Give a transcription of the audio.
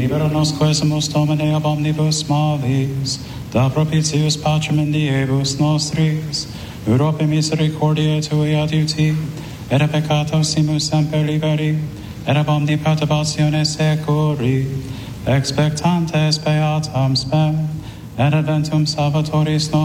Libera nos quesumus Domine ab omnibus malis, da propitius pacem in diebus nostris, Europe misericordiae Tui adiuti, et a peccatosimus semper liberi, et ab omni perturbatione securi, expectantes beatam spem, et adventum Salvatoris nostris,